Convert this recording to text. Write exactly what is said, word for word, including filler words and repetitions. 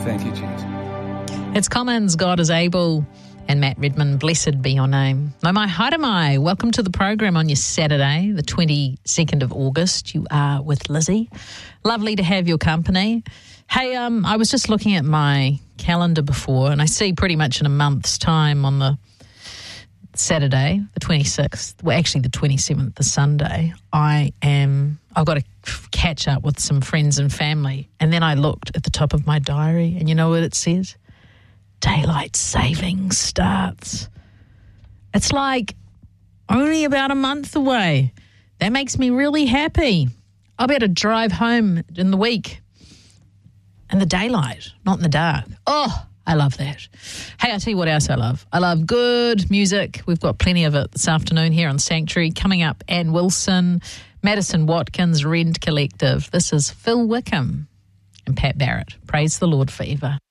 Thank you, Jesus. It's Commons, God is Able, and Matt Redman, Blessed Be Your Name. No mai haere mai. Welcome to the program on your Saturday, the twenty-second of August. You are with Lizzie. Lovely to have your company. Hey, um, I was just looking at my calendar before, and I see pretty much in a month's time on the Saturday, the twenty-sixth, well, actually the twenty-seventh, the Sunday, I am, I've got to catch up with some friends and family. And then I looked at the top of my diary, and you know what it says? Daylight savings starts. It's like only about a month away. That makes me really happy. I'll be able to drive home in the week in the daylight, not in the dark. Oh, I love that. Hey, I'll tell you what else I love. I love good music. We've got plenty of it this afternoon here on Sanctuary. Coming up, Ann Wilson, Madison Watkins, Rend Collective. This is Phil Wickham and Pat Barrett. Praise the Lord forever.